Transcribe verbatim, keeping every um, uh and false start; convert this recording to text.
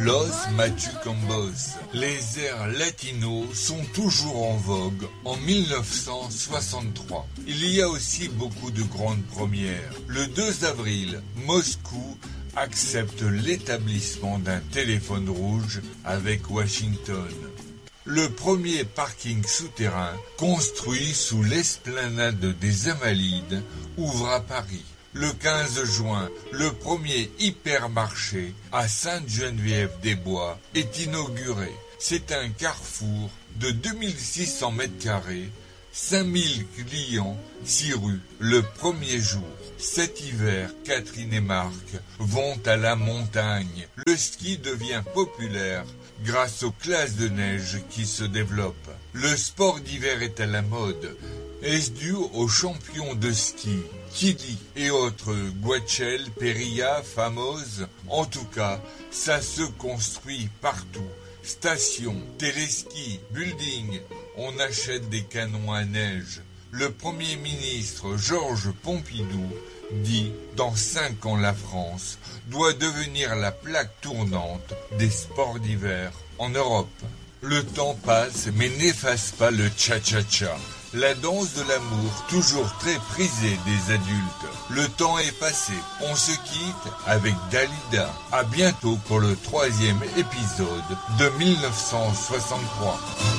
Los Machucombos. Les airs latinos sont toujours en vogue en mille neuf cent soixante-trois. Il y a aussi beaucoup de grandes premières. Le deux avril, Moscou accepte l'établissement d'un téléphone rouge avec Washington. Le premier parking souterrain, construit sous l'esplanade des Invalides, ouvre à Paris. Le quinze juin, le premier hypermarché à Sainte-Geneviève-des-Bois est inauguré. C'est un carrefour de deux mille six cents mètres carrés, cinq mille clients, six rues, le premier jour. Cet hiver, Catherine et Marc vont à la montagne. Le ski devient populaire grâce aux classes de neige qui se développent. Le sport d'hiver est à la mode. Est-ce dû aux champions de ski, Kili et autres, Guachel, Perilla, Famoz? En tout cas, ça se construit partout. Stations, téléskis, buildings, on achète des canons à neige. Le Premier ministre Georges Pompidou dit « Dans cinq ans, la France doit devenir la plaque tournante des sports d'hiver en Europe. » Le temps passe, mais n'efface pas le cha-cha-cha. La danse de l'amour, toujours très prisée des adultes. Le temps est passé. On se quitte avec Dalida. À bientôt pour le troisième épisode de mille neuf cent soixante-trois.